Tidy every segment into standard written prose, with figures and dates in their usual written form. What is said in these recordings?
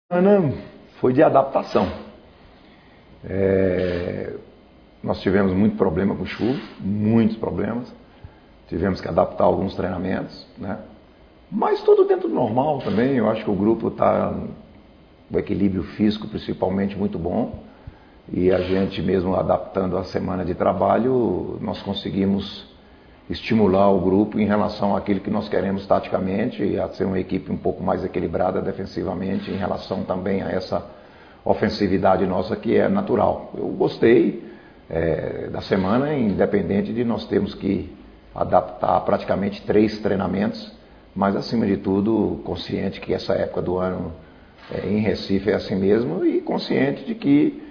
Ana, foi de adaptação. Nós tivemos muito problema com chuva, muitos problemas. Tivemos que adaptar alguns treinamentos, né? Mas tudo dentro do normal também. Eu acho que o grupo está com equilíbrio físico, principalmente, muito bom. E a gente mesmo adaptando a semana de trabalho, nós conseguimos estimular o grupo em relação àquilo que nós queremos taticamente, a ser uma equipe um pouco mais equilibrada defensivamente, em relação também a essa ofensividade nossa que é natural. Eu gostei da semana, independente de nós termos que adaptar praticamente 3 treinamentos, mas acima de tudo consciente que essa época do ano em Recife é assim mesmo e consciente de que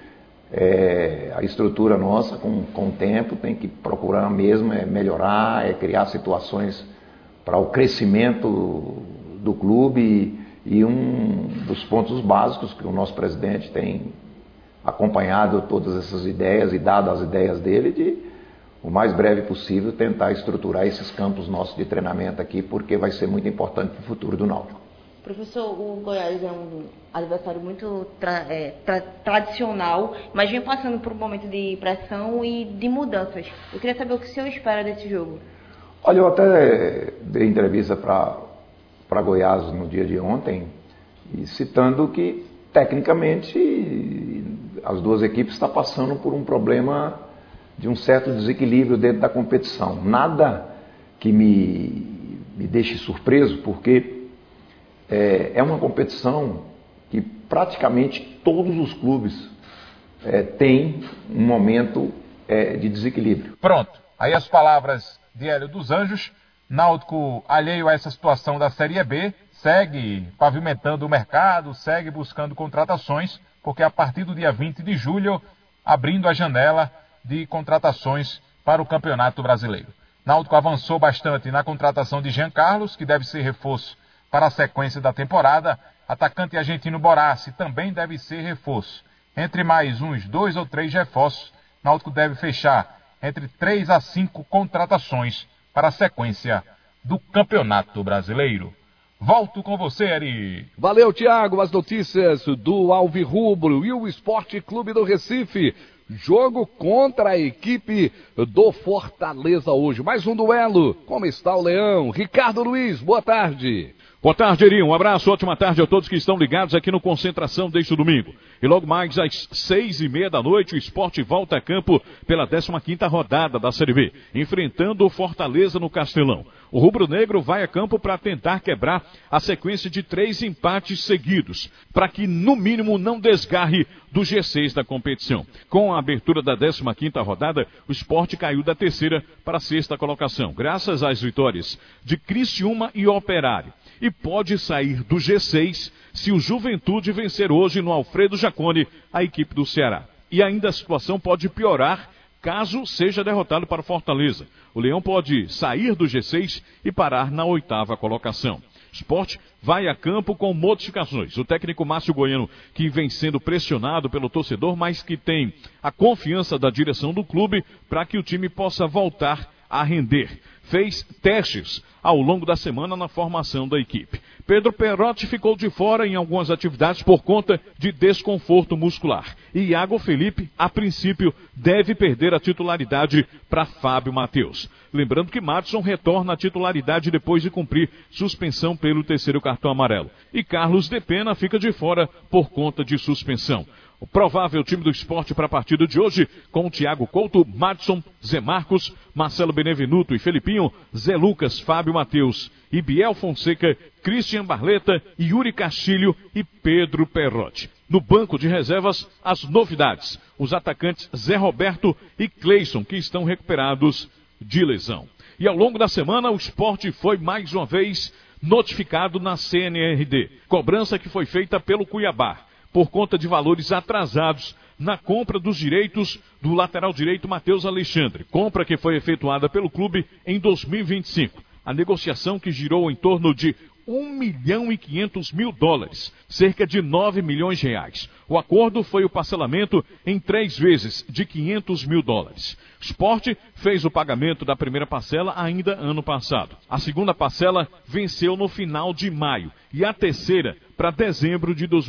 a estrutura nossa com o tempo tem que procurar mesmo melhorar, criar situações para o crescimento do clube e um dos pontos básicos que o nosso presidente tem acompanhado todas essas ideias e dado as ideias dele de o mais breve possível tentar estruturar esses campos nossos de treinamento aqui, porque vai ser muito importante para o futuro do Náutico. Professor, o Goiás é um adversário muito tradicional, mas vem passando por um momento de pressão e de mudanças. Eu queria saber o que o senhor espera desse jogo. Olha, eu até dei entrevista para Goiás no dia de ontem, e citando que, tecnicamente, as duas equipes estão passando por um problema de um certo desequilíbrio dentro da competição. Nada que me deixe surpreso, porque é uma competição que praticamente todos os clubes têm um momento de desequilíbrio. Pronto, aí as palavras de Hélio dos Anjos. Náutico, alheio a essa situação da Série B, segue pavimentando o mercado, segue buscando contratações, porque a partir do dia 20 de julho, abrindo a janela de contratações para o Campeonato Brasileiro. Náutico avançou bastante na contratação de Jean Carlos, que deve ser reforço para a sequência da temporada. Atacante argentino Borassi também deve ser reforço. Entre mais uns 2 ou 3 reforços, Náutico deve fechar entre 3 a 5 contratações para a sequência do Campeonato Brasileiro. Volto com você, Eri. Valeu, Thiago. As notícias do Alvirrubro e o Esporte Clube do Recife. Jogo contra a equipe do Fortaleza hoje. Mais um duelo. Como está o Leão? Ricardo Luiz, boa tarde. Boa tarde, Eri. Um abraço, ótima tarde a todos que estão ligados aqui no Concentração deste domingo. E logo mais às 6:30 da noite, o Sport volta a campo pela 15ª rodada da Série B, enfrentando o Fortaleza no Castelão. O rubro-negro vai a campo para tentar quebrar a sequência de 3 empates seguidos, para que no mínimo não desgarre do G6 da competição. Com a abertura da 15ª rodada, o Sport caiu da 3ª para a 6ª colocação, graças às vitórias de Criciúma e Operário. E pode sair do G6 se o Juventude vencer hoje no Alfredo Jaconi a equipe do Ceará. E ainda a situação pode piorar caso seja derrotado para o Fortaleza. O Leão pode sair do G6 e parar na 8ª colocação. Sport vai a campo com modificações. O técnico Márcio Goiano, que vem sendo pressionado pelo torcedor, mas que tem a confiança da direção do clube para que o time possa voltar a render. Fez testes ao longo da semana na formação da equipe. Pedro Perotti ficou de fora em algumas atividades por conta de desconforto muscular. E Iago Felipe, a princípio, deve perder a titularidade para Fábio Matheus. Lembrando que Madison retorna à titularidade depois de cumprir suspensão pelo 3º cartão amarelo. E Carlos de Pena fica de fora por conta de suspensão. O provável time do Sport para a partida de hoje, com Thiago Couto, Madison, Zé Marcos, Marcelo Benevenuto e Felipinho, Zé Lucas, Fábio Matheus, Ibiel Fonseca, Christian Barleta, Yuri Castilho e Pedro Perotti. No banco de reservas, as novidades. Os atacantes Zé Roberto e Cleison, que estão recuperados de lesão. E ao longo da semana, o Sport foi mais uma vez notificado na CNRD. Cobrança que foi feita pelo Cuiabá, por conta de valores atrasados na compra dos direitos do lateral direito Matheus Alexandre. Compra que foi efetuada pelo clube em 2025. A negociação que girou em torno de $1.500.000, cerca de 9 milhões de reais. O acordo foi o parcelamento em 3 vezes de $500.000. Sport fez o pagamento da primeira parcela ainda ano passado. A segunda parcela venceu no final de maio e a terceira para dezembro de 2025.